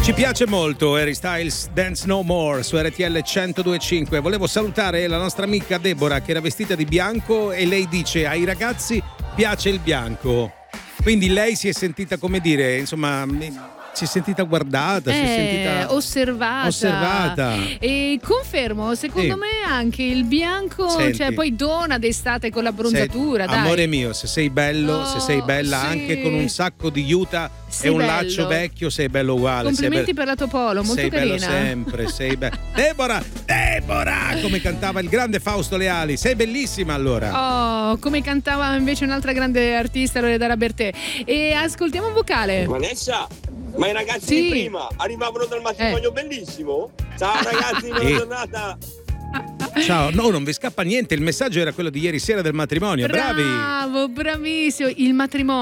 Ci piace molto Harry Styles, Dance No More su RTL 102.5. Volevo salutare la nostra amica Deborah che era vestita di bianco e lei dice ai ragazzi piace il bianco. Quindi lei si è sentita, come dire, insomma, si è sentita guardata, si è sentita osservata. E confermo, secondo me anche il bianco, cioè poi dona d'estate con l'abbronzatura. Dai. Amore mio, se sei bello, se sei bella anche con un sacco di juta e un laccio vecchio, sei bello uguale. Complimenti per la tua polo, molto carina. Sei bello sempre, sei bello. Deborah, come cantava il grande Fausto Leali, sei bellissima allora. Oh, come cantava invece un'altra grande artista, Loredana Bertè. E ascoltiamo un vocale. Vanessa, ma i ragazzi di prima arrivavano dal matrimonio bellissimo? Ciao ragazzi, buona giornata. Ciao, no, non vi scappa niente, il messaggio era quello di ieri sera del matrimonio. Bravi! Bravo, bravissimo, il matrimonio.